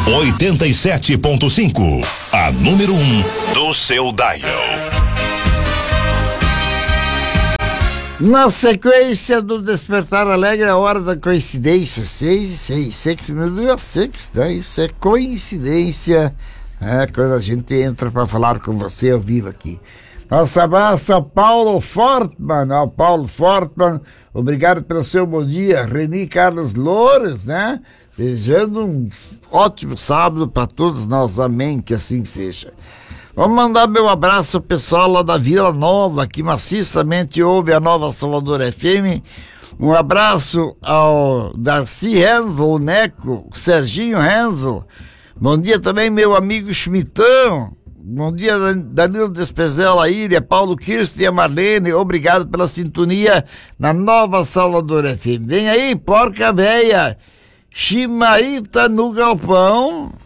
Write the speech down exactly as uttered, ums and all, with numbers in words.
oitenta e sete ponto cinco, a número um do seu dial. Na sequência do Despertar Alegre, a hora da coincidência, seis e seis, seis minutos, seis, né? Isso é coincidência, né? Quando a gente entra para falar com você ao vivo aqui. Nosso abraço ao Paulo Fortman, ao Paulo Fortman, obrigado pelo seu bom dia. Reni Carlos Loures, né? Desejando um ótimo sábado para todos nós, amém, que assim seja. Vamos mandar meu abraço ao pessoal lá da Vila Nova, que maciçamente ouve a Nova Salvador F M. Um abraço ao Darcy Hensel, o Neco, Serginho Hensel. Bom dia também, meu amigo Schmitão. Bom dia, Danilo Despezela, Ilha, Paulo Kirsten e a Marlene. Obrigado pela sintonia na Nova Salvador F M. Vem aí, porca véia, Chimaíta no galpão.